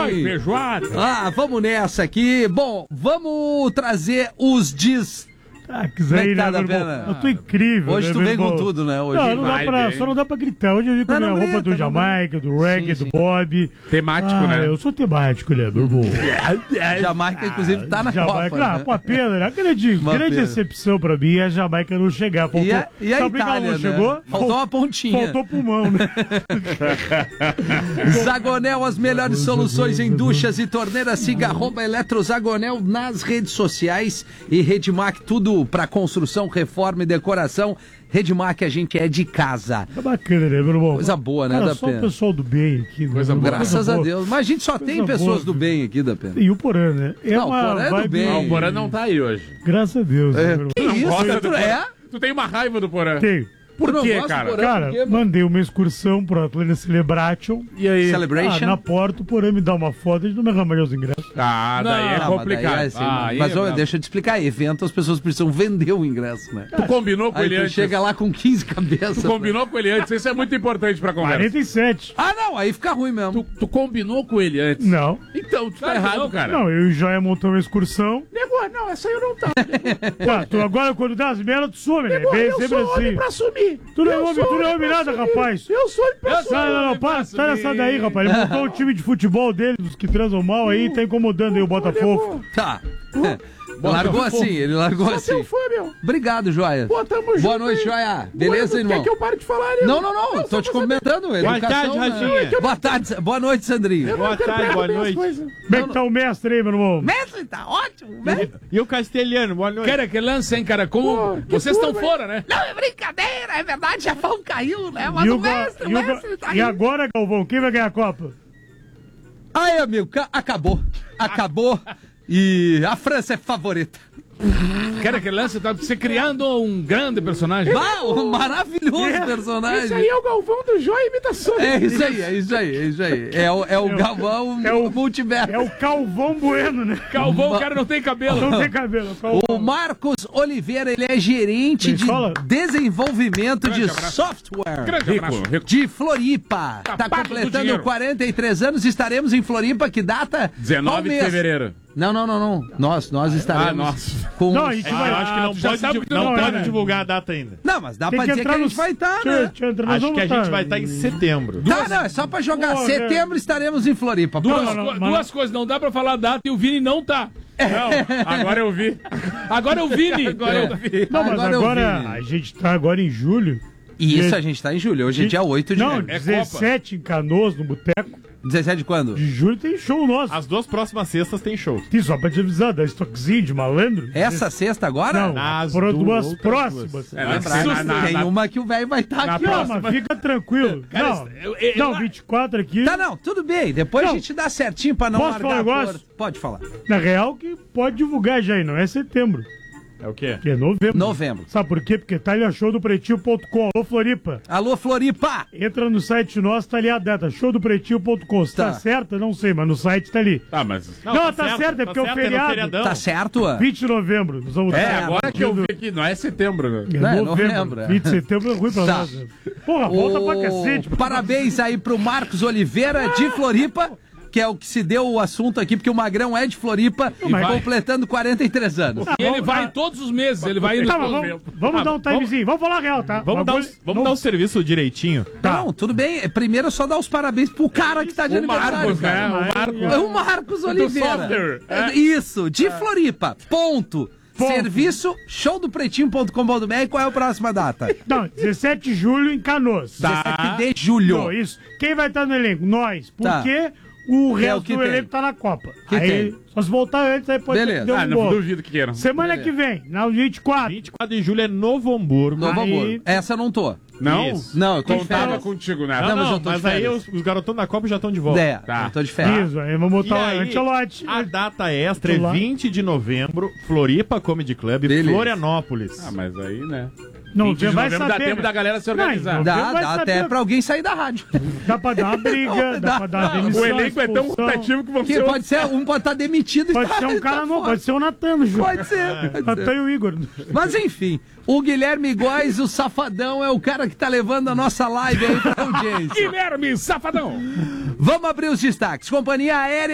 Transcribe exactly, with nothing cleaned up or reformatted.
Ai, feijoada. Ah, vamos nessa aqui. Bom, vamos trazer os diz... Ah, que aí, tá, né, meu irmão? Eu tô incrível. Hoje né, tu meu vem irmão? com tudo, né? Hoje não, não dá vai pra, bem. só não dá pra gritar. Hoje eu vim com a Não, minha não roupa grita, do Jamaica, do reggae, Sim, do sim. Bob. Temático, ah, né? Eu sou temático, né, meu irmão? Jamaica, inclusive, tá na Jamaica, Copa. ah, né? pô, a pena, né? A grande, Uma grande pena. decepção pra mim é a Jamaica não chegar. Faltou, E a, e a sabe por que ela Itália, não né? chegou? Faltou uma pontinha. Faltou pulmão, né? Zagonel, as melhores soluções em duchas e torneiras. Siga arroba Eletrozagonel nas redes sociais e Redmac, tudo pra construção, reforma e decoração. Redmac, a gente é de casa. Tá bacana, né, meu irmão? Coisa boa, né, Cara, da só pena. o pessoal do bem aqui. Né, Coisa meu boa. irmão? Graças Coisa a boa. Deus. Mas a gente só Coisa tem pessoas boa. do bem aqui, da pena. E o Porã, né? É Não, o uma Porã é do vibe- bem. Ah, o Porã não tá aí hoje. Graças a Deus. né, É, meu irmão? que isso, gosta né, do tu Porã. é? Tu tem uma raiva do Porã. Tenho. Por Tu não quê, gosta do cara? Porã? Cara, por quê, mano? mandei uma excursão pro Atlanta Celebration. E aí? Celebration? Ah, na porta, o Porã me dá uma foto e não me arruma os ingressos. Ah, daí é Não, mas complicado. daí é assim, Ah, aí mas é ó, brabo. deixa eu te explicar, evento as pessoas precisam vender o ingresso, né? Tu combinou com Aí ele tu antes. chega lá com quinze cabeças. Tu combinou com ele antes. Isso é muito importante pra conversa. quarenta e sete. Ah, não, aí fica ruim mesmo. Tu, tu combinou com ele antes. Não. Então, tu tá Claro que errado, não. cara. Não, eu e o Joia montamos uma excursão. Negócio, não, essa aí eu não tá. Tá, tu agora quando dá as merdas, tu some, né? Bem, sempre assim. assumir. Tu não é homem, tu não é homem nada, rapaz. Eu sou ele pra Não, não, não, para, sai dessa daí, rapaz. Ele montou o time de futebol dele, dos que transam mal aí, tá incomodando aí o Botafogo. Tá. Largou assim, ele largou assim. fã, meu. Obrigado, Joia. Pô, tamo junto. Boa noite, aí. Joia. Beleza, Ué, irmão? Quer que eu pare de falar, né? Não, não, não, tô te cumprimentando. Boa Educação, tarde, né? Rafinha. Boa tarde, boa noite, Sandrinho. Boa tarde, boa noite. Como é que tá o mestre aí, meu irmão? Mestre, tá ótimo. Mestre. E o Castelhano, boa noite. Cara, que lance, hein, cara? Como vocês estão fora, né? Não, é brincadeira, é verdade, Jafão caiu, né? Mas E, o o Ga- mestre, o e, o Ga- mestre tá e aí. agora, Galvão, quem vai ganhar a Copa? Aí, amigo, ca- acabou. Acabou. E a França é favorita. Cara, que lance, tá você criando um grande personagem. Ah, um maravilhoso personagem. é o Galvão do Joia Imitação. É isso aí, é isso aí, é isso aí. É o, é o Galvão é o- multiverso. É o Calvão Bueno, né? Calvão, o cara não tem cabelo. Não tem cabelo. é Calvão. O Marcos Oliveira, ele é gerente Me de fala. desenvolvimento de Grande abraço. software Grande abraço. Rico. de Floripa. Tá Tá pago do completando dinheiro. quarenta e três anos, estaremos em Floripa, que data? Qual dezenove de mês? fevereiro. Não, não, não, não. Nós, nós estaremos Ah, nós. com... Não, a gente vai. Eu acho que não tu já pode, sabe di- que tu não não é, pode né? divulgar a data ainda. Não, mas dá Tem pra que dizer que entrar a no. gente vai estar, Deixa eu- né? deixa eu entrar, nós Acho vamos que a gente tá- vai estar em setembro. Tá, não, é só pra jogar. Pô, Setembro é. estaremos em Floripa. Duas, Não, não, co- mas- duas coisas, não dá pra falar a data e o Vini não tá. Não, agora eu vi. Agora eu vi, agora eu vi. Não, mas Agora eu agora, vi. a gente tá agora em julho. E isso E- a gente tá em julho. Hoje é dia oito de Não, julho. É dezessete em Canoas, no Boteco. dezessete de quando? De julho tem show nosso. As duas próximas sextas tem show. Tem só pra te avisar, da Stockzinho de malandro. Essa sexta agora? Não, Nas para duas duas próximas. É, Vai na- pra- na- na- tem na- uma que o velho vai estar na aqui, Não, ó. próxima- mas fica tranquilo. Cara, não, eu- eu- não, eu- vinte e quatro aqui. Tá, não, tudo bem. Depois Não. a gente dá certinho pra não Posso falar largar um a negócio? cor. Pode falar. Na real, que pode divulgar já aí, não é setembro. É o quê? Que é novembro. Novembro. Sabe por quê? Porque tá ali a show do pretinho ponto com. Alô, Floripa. Alô, Floripa! Entra no site nosso, tá ali a data, show do pretinho ponto com. Se tá. Tá. certo, não sei, mas no site tá ali. Tá, mas. Não, tá certo, é porque é o no feriado. feriadão. Tá certo? ó? vinte de novembro. Nós vamos É, estar agora que eu curtindo- vi que não é setembro, né? É Não, é novembro. novembro, é. vinte de setembro é ruim pra Tá. nós. né? Porra, volta pra cacete. Parabéns aí pro Marcos Oliveira de Floripa, que é o que se deu o assunto aqui, porque o Magrão é de Floripa e mas- completando quarenta e três anos. E ele vamos- vai ah, todos os meses, ele vai indo Tá, todos mas os vamos, meses. vamos Ah, dar um timezinho. Vamos falar real, tá? Vamos, dar, Bagulho- um, vamos não- dar um serviço direitinho. Tá. Não, tudo bem. É, Primeiro só dar os parabéns pro cara que tá de O aniversário. Marcos, né? cara. O Marcos. É o Marcos Oliveira. software, É, Isso, de Floripa. Ponto. Ponto. Serviço show do pretinho ponto com ponto b r. Qual é a próxima data? Não, dezessete de julho em Canoas. dezessete de julho. Não, isso. Quem vai estar no elenco? Nós. Tá. Porque o Que é o resto que do tem. elenco tá na Copa. Que aí, tem. só se voltar antes, aí pode Beleza. ter que dar Ah, um não gol. duvido que queiram. Semana que vem, na vinte e quatro. vinte e quatro de julho é Novo Hamburgo. Novo Aí- Hamburgo. Essa eu não tô. Não? Isso. Não, eu tô de Contava férias. contigo, né? Não, Não, não, mas eu tô de mas aí férias. os, os garotões da Copa já estão de volta. É, Tá. eu tô de férias. Isso, aí vamos botar E o aí, Ancelotti. a data extra é Lá. vinte de novembro, Floripa Comedy Club, Beleza. Florianópolis. Ah, mas aí, né? Não, vinte de vai novembro saber. dá tempo da galera se Não, organizar. não. Dá, vai dá saber. até pra alguém sair da rádio. Dá pra dar uma briga, dá pra dar uma demissão. O elenco é tão expulsão. rotativo que vão Que ser... pode ser, um pode estar demitido e Pode tá- ser um cara tá novo, fora. pode ser o Natan, Ju. Pode ser. pode ser. Natan e o Igor. Mas enfim, o Guilherme Góes, o safadão, é o cara que tá levando a nossa live aí pra audiência. Guilherme Safadão! Vamos abrir os destaques. Companhia Aérea